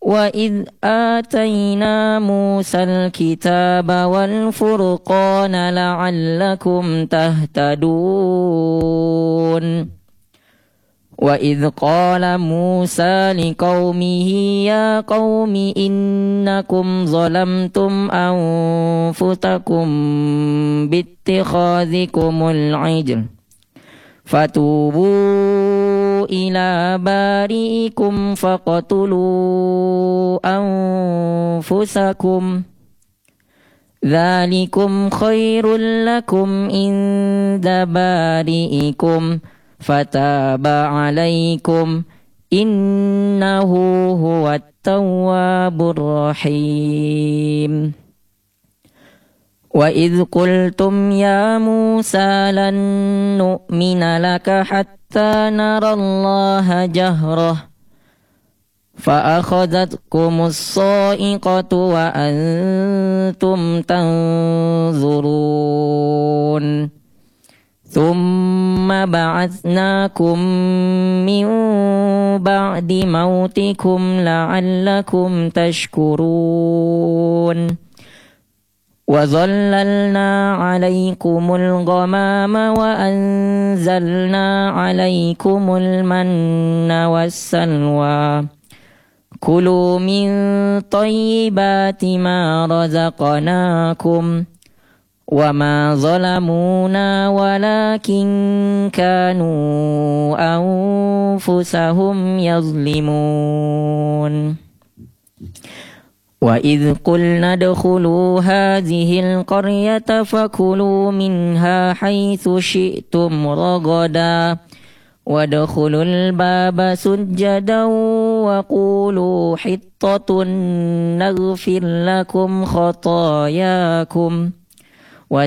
وإذ آتينا موسى الكتاب والفرقان لعلكم تهتدون وإذ قال موسى لقومه يا قوم إنكم ظلمتم أنفسكم باتخاذكم العجل فتوبوا إلى بارئكم فاقتلوا أنفسكم ذلكم خير لكم عند بارئكم فتاب عليكم إنه هو التواب الرحيم وإذ قلتم يا موسى لن نؤمن لك حتى نرى الله جهرة فأخذتكم الصاعقة وأنتم تنظرون ثم بعثناكم من بعد موتكم لعلكم تشكرون وظللنا عليكم الغمام وأنزلنا عليكم المن والسلوى كلوا من طيبات ما رزقناكم وما ظلمونا ولكن كانوا أنفسهم يظلمون وإذ قلنا ادخلوا هذه القرية فكلوا منها حيث شئتم رغدا وادخلوا الباب سجدا وقولوا حطة نغفر لكم خطاياكم